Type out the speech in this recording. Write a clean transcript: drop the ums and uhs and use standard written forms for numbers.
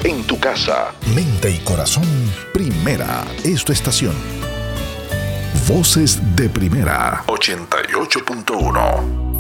en tu casa. Mente y corazón, Primera es tu estación. Voces de Primera 88.1.